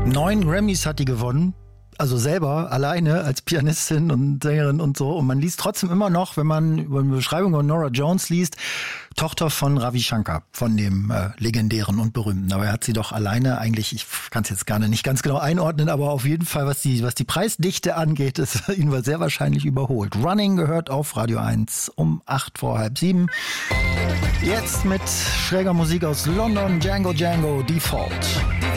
9 Grammys hat die gewonnen. Also selber, alleine, als Pianistin und Sängerin und so. Und man liest trotzdem immer noch, wenn man über eine Beschreibung von Norah Jones liest, Tochter von Ravi Shankar, von dem legendären und berühmten. Aber er hat sie doch alleine eigentlich, ich kann es jetzt gar nicht ganz genau einordnen, aber auf jeden Fall, was die Preisdichte angeht, ist ihn sehr wahrscheinlich überholt. Running gehört auf Radio 1 um 8 vor halb 7. Jetzt mit schräger Musik aus London, Django Default.